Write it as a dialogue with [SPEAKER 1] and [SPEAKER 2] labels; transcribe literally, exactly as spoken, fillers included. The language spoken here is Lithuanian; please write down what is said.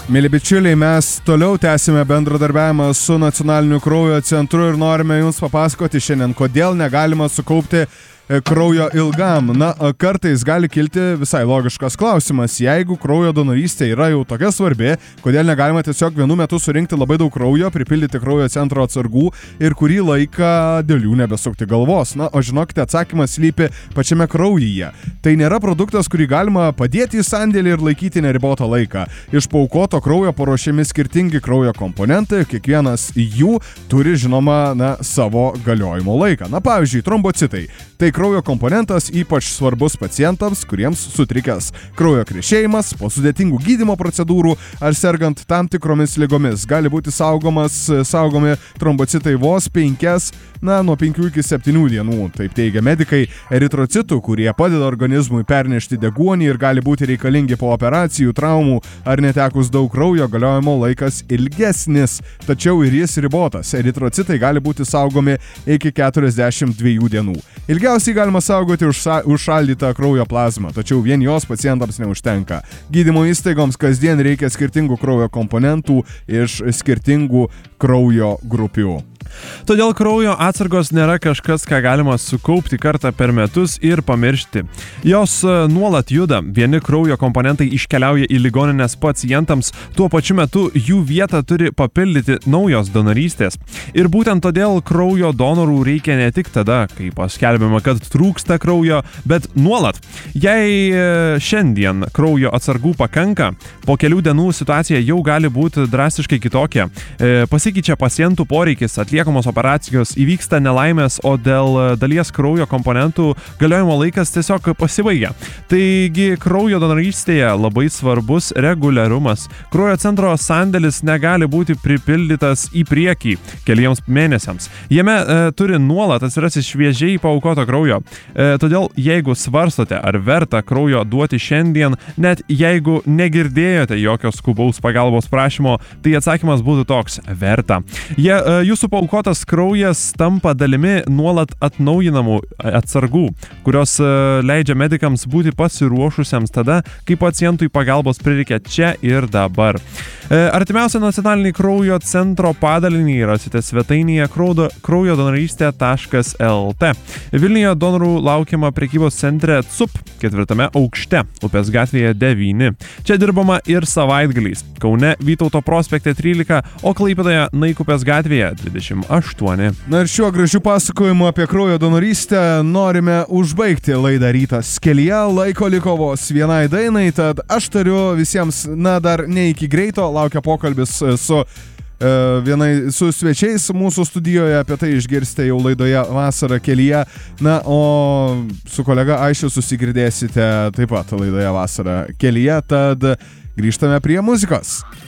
[SPEAKER 1] Mėly bičiuliai, mes toliau tęsime bendradarbiavimą su Nacionaliniu kraujo centru ir norime jums papasakoti šiandien, kodėl negalima sukaupti kraujo ilgam. Na, kartais gali kilti visai logiškas klausimas. Jeigu kraujo donorystė yra jau tokia svarbi, kodėl negalima tiesiog vienu metu surinkti labai daug kraujo, pripildyti kraujo centro atsargų ir kurį laiką dėl jų nebesukti galvos? Na, o žinokite, atsakymas slypi pačiame kraujyje. Tai nėra produktas, kurį galima padėti į sandėlį ir laikyti neribotą laiką. Iš paaukoto kraujo paruošiami skirtingi kraujo komponentai, kiekvienas jų turi, žinoma, na, savo galiojimo laiką. Na, pavyzdžiui, trombocitai. Tai kraujo komponentas ypač svarbus pacientams, kuriems sutrikęs kraujo krešėjimas, po sudėtingų gydymo procedūrų ar sergant tam tikromis ligomis. Gali būti saugomas, saugomi trombocitai vos penkias, na, nuo penkių iki septynių dienų, taip teigia medikai. Eritrocitų, kurie padeda organizmui pernešti deguonį ir gali būti reikalingi po operacijų, traumų ar netekus daug kraujo, galiojimo laikas ilgesnis, tačiau ir jis ribotas. Eritrocitai gali būti saugomi iki keturiasdešimt dviejų dienų. Ilgiausiai galima saugoti užsa, užšaldytą kraujo plazmą, tačiau vien jos pacientams neužtenka. Gydymo įstaigoms kasdien reikia skirtingų kraujo komponentų iš skirtingų kraujo grupių.
[SPEAKER 2] Todėl kraujo atsargos nėra kažkas, ką galima sukaupti kartą per metus ir pamiršti. Jos nuolat juda, vieni kraujo komponentai iškeliauja į ligoninės pacientams, tuo pačiu metu jų vietą turi papildyti naujos donorystės. Ir būtent todėl kraujo donorų reikia ne tik tada, kai paskelbiama, kad trūksta kraujo, bet nuolat. Jei šiandien kraujo atsargų pakanka, po kelių dienų situacija jau gali būti drastiškai kitokia. Pasikeičia pacientų poreikis, atliekamos operacijos, įvyksta nelaimės, o dėl dalies kraujo komponentų galiojimo laikas tiesiog pasibaigia. Taigi kraujo donorystėje labai svarbus reguliarumas. Kraujo centro sandėlis negali būti pripildytas į priekį keliems mėnesiams. Jame e, turi nuolat atsirasti šviežiai paaukoto kraujo. E, todėl jeigu svarstote, ar verta kraujo duoti šiandien, net jeigu negirdėjote jokio skubaus pagalbos prašymo, tai atsakymas būtų toks – verta. Je, e, jūsų paukotas kraujas tampa dalimi nuolat atnaujinamų atsargų, kurios leidžia medikams būti pasiruošusiems tada, kai pacientui pagalbos prireikia čia ir dabar. Artimiausia nacionalinį kraujo centro padalinį rasite svetainėje kraujo donorystė taškas el tė. Vilniuje donorų laukiama prekybos centre C U P ketvirtame aukšte, Upės gatvėje devyni. Čia dirbama ir savaitgaliais. Kaune Vytauto prospekte trylika, o Klaipėdoje Naikupės gatvėje dvidešimt aštuoni.
[SPEAKER 1] Na ir šiuo gražiu pasakojimu apie kraujo donorystę norime užbaigti laidą Rytas kelyje. Laiko liko vos vienai dainai, tad aš tariu visiems, na dar ne iki greito, laukia pokalbis su, e, vienai, su svečiais mūsų studijoje, apie tai išgirsite jau laidoje Vasara kelyje. Na, o su kolega Aišiu susigirdėsite taip pat laidoje Vasara kelyje, tad grįžtame prie muzikos.